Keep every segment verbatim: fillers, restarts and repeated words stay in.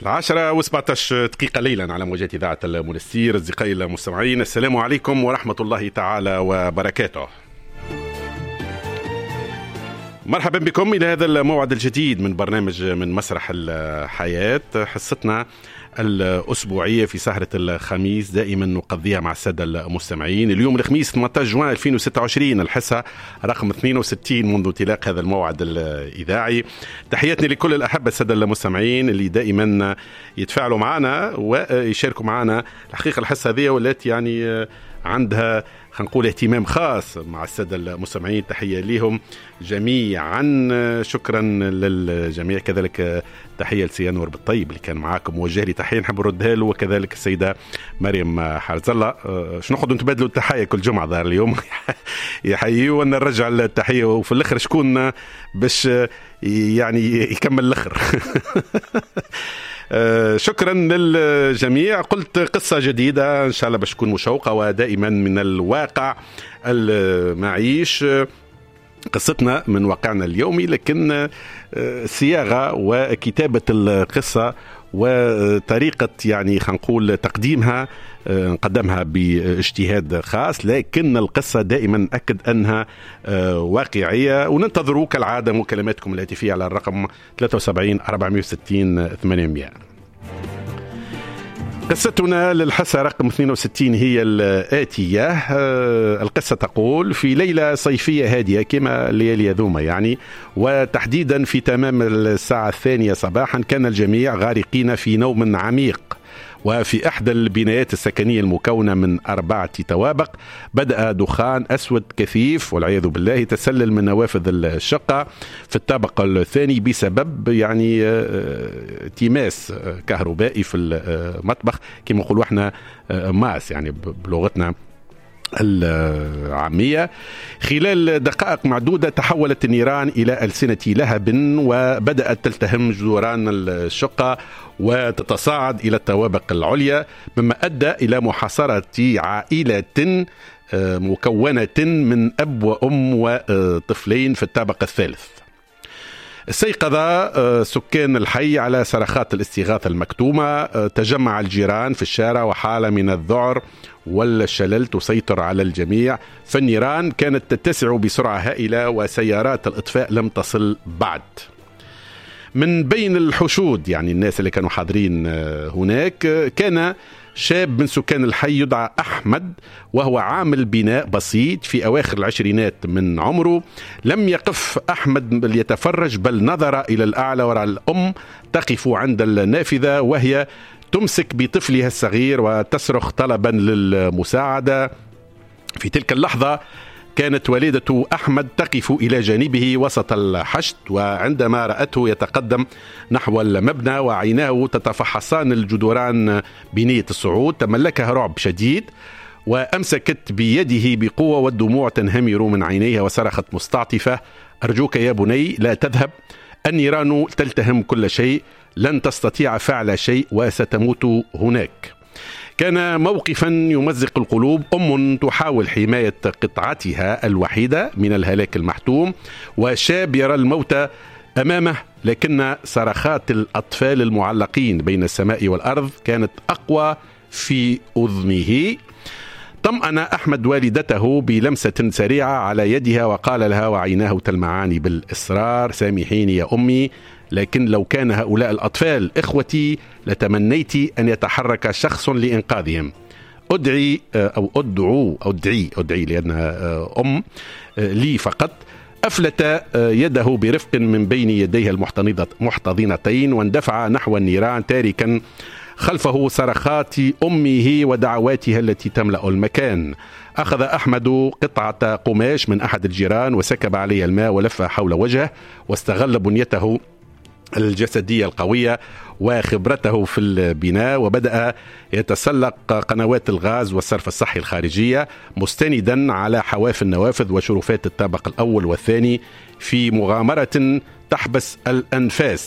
العاشرة وسبعتاش دقيقة ليلا على موجات إذاعة المنستير. أصدقائي المستمعين، السلام عليكم ورحمة الله تعالى وبركاته. مرحبا بكم إلى هذا الموعد الجديد من برنامج من مسرح الحياة، حصتنا الأسبوعية في سهرة الخميس دائما نقضيها مع السادة المستمعين. اليوم الخميس ثمانية عشر جوان ألفين وستة وعشرين، الحصة رقم اثنين وستين منذ انطلاق هذا الموعد الإذاعي. تحياتنا لكل الأحبة السادة المستمعين اللي دائما يتفاعلوا معنا ويشاركوا معنا. الحقيقة الحصة هذه والتي يعني عندها خلينا نقول اهتمام خاص مع السادة المستمعين، تحية لهم جميعا، شكرا للجميع. كذلك تحية لسي أنور بالطيب اللي كان معاكم، موجه لي تحية نحب نردها له، وكذلك السيدة مريم حارز الله. شنو نقعدوا نتبادلوا التحية كل جمعة ظهر اليوم يحيي وانا نرجع التحية، وفي الاخر شكون باش يعني يكمل الاخر شكرا للجميع. قلت قصة جديدة إن شاء الله باش تكون مشوقة ودائما من الواقع المعيش. قصتنا من واقعنا اليومي، لكن صياغة وكتابة القصة وطريقة يعني خلينا نقول تقديمها نقدمها باجتهاد خاص، لكن القصة دائما أكد أنها واقعية. وننتظروا كالعادة مكالماتكم الهاتفية على الرقم ثلاثة وسبعين أربعمائة وستين ثمانمائة. قصتنا للحصة رقم اثنين وستين هي الآتية. القصة تقول: في ليلة صيفية هادية كما الليالي ذوما يعني، وتحديدا في تمام الساعة الثانية صباحا، كان الجميع غارقين في نوم عميق. وفي إحدى البنايات السكنية المكونة من أربعة طوابق بدأ دخان أسود كثيف والعياذ بالله يتسلل من نوافذ الشقة في الطابق الثاني بسبب يعني تماس كهربائي في المطبخ كما نقولوا احنا ماس يعني بلغتنا العامية. خلال دقائق معدودة تحولت النيران إلى ألسنة لهب، وبدأت تلتهم جدران الشقة وتتصاعد إلى الطوابق العليا، مما أدى إلى محاصرة عائلة مكونة من أب وأم وطفلين في الطابق الثالث. استيقظ سكان الحي على صرخات الاستغاثة المكتومة. تجمع الجيران في الشارع وحالة من الذعر والشلل تسيطر على الجميع، فالنيران كانت تتسع بسرعة هائلة وسيارات الإطفاء لم تصل بعد. من بين الحشود يعني الناس اللي كانوا حاضرين هناك كان شاب من سكان الحي يدعى أحمد، وهو عامل بناء بسيط في أواخر العشرينات من عمره. لم يقف أحمد ليتفرج، بل نظر إلى الأعلى وراء الأم تقف عند النافذة وهي تمسك بطفلها الصغير وتصرخ طلبا للمساعدة. في تلك اللحظة كانت والدة أحمد تقف إلى جانبه وسط الحشد، وعندما رأته يتقدم نحو المبنى وعيناه تتفحصان الجدران بنية الصعود تملكها رعب شديد، وأمسكت بيده بقوة والدموع تنهمر من عينيها وصرخت مستعطفة: أرجوك يا بني لا تذهب، النيران تلتهم كل شيء، لن تستطيع فعل شيء وستموت هناك. كان موقفا يمزق القلوب. أم تحاول حماية قطعتها الوحيدة من الهلاك المحتوم، وشاب يرى الموت أمامه، لكن صرخات الأطفال المعلقين بين السماء والأرض كانت أقوى في أذنه. طمأن أحمد والدته بلمسة سريعة على يدها وقال لها وعيناه تلمعان بالإصرار: سامحيني يا أمي، لكن لو كان هؤلاء الأطفال إخوتي لتمنيت أن يتحرك شخص لإنقاذهم. أدعي أو أدعو أو أدعي أدعي لأنها أم لي فقط. أفلت يده برفق من بين يديها المحتضنتين واندفع نحو النيران، تاركا خلفه صرخات أمه ودعواتها التي تملأ المكان. أخذ أحمد قطعة قماش من أحد الجيران وسكب عليها الماء ولف حول وجهه، واستغل بنيته الجسدية القوية وخبرته في البناء، وبدأ يتسلق قنوات الغاز والصرف الصحي الخارجية مستندا على حواف النوافذ وشرفات الطابق الأول والثاني في مغامرة تحبس الأنفاس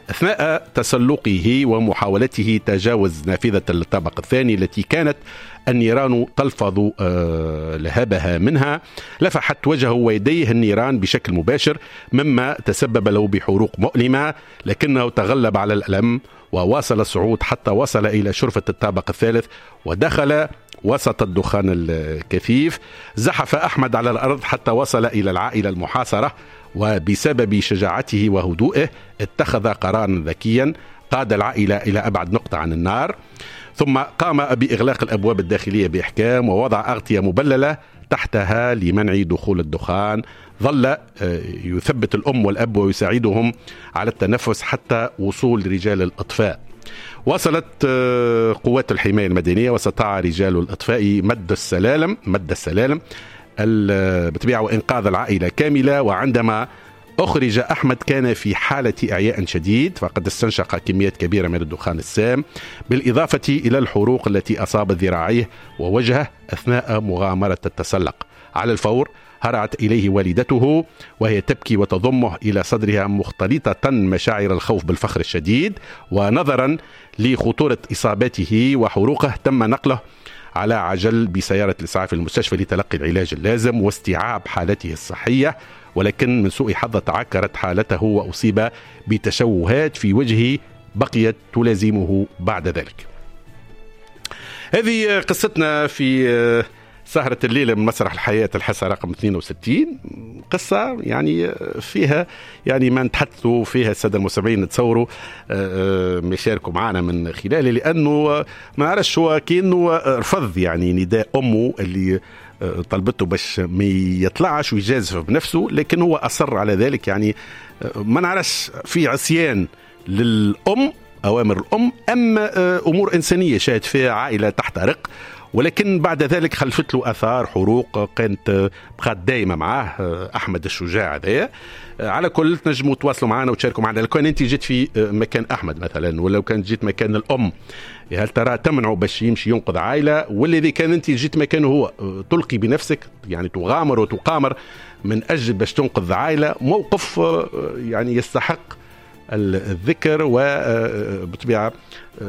أثناء تسلقه ومحاولته تجاوز نافذة الطابق الثاني التي كانت النيران تلفظ لهبها منها. لفحت وجهه ويديه النيران بشكل مباشر مما تسبب له بحروق مؤلمة، لكنه تغلب على الألم وواصل الصعود حتى وصل إلى شرفة الطابق الثالث ودخل وسط الدخان الكثيف. زحف أحمد على الأرض حتى وصل إلى العائلة المحاصرة، وبسبب شجاعته وهدوئه اتخذ قرارا ذكيا قاد العائلة إلى أبعد نقطة عن النار، ثم قام بإغلاق الأبواب الداخلية بإحكام ووضع أغطية مبللة تحتها لمنع دخول الدخان. ظل يثبت الأم والأب ويساعدهم على التنفس حتى وصول رجال الإطفاء. وصلت قوات الحماية المدنية واستطاع رجال الإطفاء مد السلالم مد السلالم بطبيعة وإنقاذ العائلة كاملة. وعندما أخرج أحمد كان في حالة إعياء شديد، فقد استنشق كميات كبيرة من الدخان السام، بالإضافة إلى الحروق التي أصابت ذراعيه ووجهه أثناء مغامرة التسلق. على الفور هرعت إليه والدته وهي تبكي وتضمه إلى صدرها مختلطة مشاعر الخوف بالفخر الشديد. ونظرا لخطورة إصابته وحروقه تم نقله على عجل بسيارة الإسعاف المستشفى لتلقي العلاج اللازم واستيعاب حالته الصحية، ولكن من سوء حظ تعكرت حالته وأصيب بتشوهات في وجهه بقيت تلازمه بعد ذلك. هذه قصتنا في سهرة الليلة من مسرح الحياة الحصة رقم اثنين وستين. قصة يعني فيها يعني ما نتحدثوا فيها السادة المستمعين نتصوروا ما يشاركوا معنا من خلاله، لأنه ما عرفش هو كأنه رفض يعني نداء أمه اللي طلبته باش ما يطلعش ويجازف بنفسه، لكن هو أصر على ذلك. يعني ما نعرفش في عصيان للأم أوامر الأم أم أمور إنسانية شاهد فيها عائلة تحترق، ولكن بعد ذلك خلفت له أثار حروق كانت بقات دائمة معاه أحمد الشجاع هذا. على كل تنجموا تواصلوا معنا وتشاركوا معنا. لو كان أنت جيت في مكان أحمد مثلا، ولا لو كان جيت مكان الأم، هل ترى تمنعه باش يمشي ينقذ عائلة، ولا إذا كان أنت جيت مكانه هو تلقي بنفسك يعني تغامر وتقامر من أجل باش تنقذ عائلة؟ موقف يعني يستحق الذكر وبطبيعة